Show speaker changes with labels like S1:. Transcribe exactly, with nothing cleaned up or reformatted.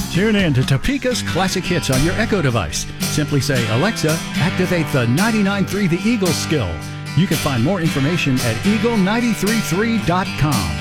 S1: Tune in to Topeka's Classic Hits on your Echo device. Simply say, Alexa, activate the ninety-nine point three The Eagle skill. You can find more information at eagle nine three three dot com.